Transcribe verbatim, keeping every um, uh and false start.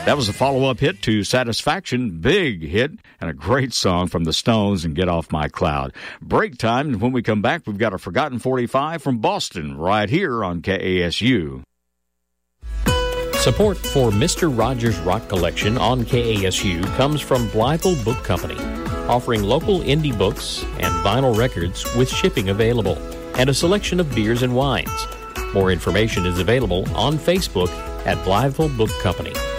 That was a follow-up hit to Satisfaction, big hit, and a great song from the Stones and Get Off My Cloud. Break time, and when we come back, we've got a Forgotten forty-five from Boston right here on K A S U. Support for Mister Rogers' Rock Collection on K A S U comes from Blytheville Book Company, offering local indie books and vinyl records with shipping available, and a selection of beers and wines. More information is available on Facebook at Blytheville Book Company.